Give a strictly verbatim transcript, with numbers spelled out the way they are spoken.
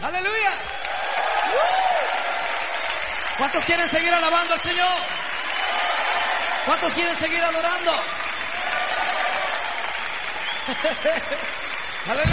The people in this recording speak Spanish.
Aleluya. ¿Cuántos quieren seguir alabando al Señor? ¿Cuántos quieren seguir adorando? Aleluya.